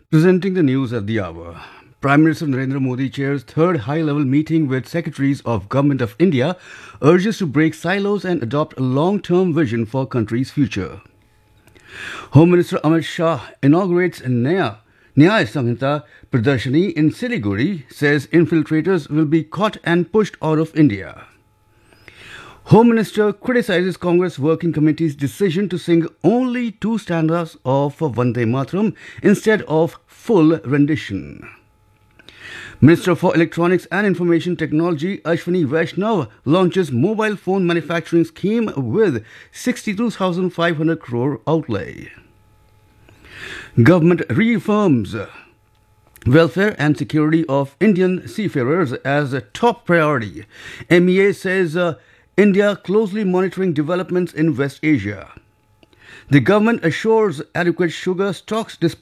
Presenting the news at the hour. Prime Minister Narendra Modi chairs third high-level meeting with secretaries of Government of India, urges to break silos and adopt a long-term vision for country's future. Home Minister Amit Shah inaugurates Nyaya Samhita Pradarshani in Siliguri, says infiltrators will be caught and pushed out of India. Home Minister criticizes Congress Working Committee's decision to sing only two stanzas of Vande Mataram instead of full rendition. Minister for Electronics and Information Technology Ashwini Vaishnav launches mobile phone manufacturing scheme with 62,500 crore outlay. Government reaffirms welfare and security of Indian seafarers as a top priority. MEA says India closely monitoring developments in West Asia. The government assures adequate sugar stocks despite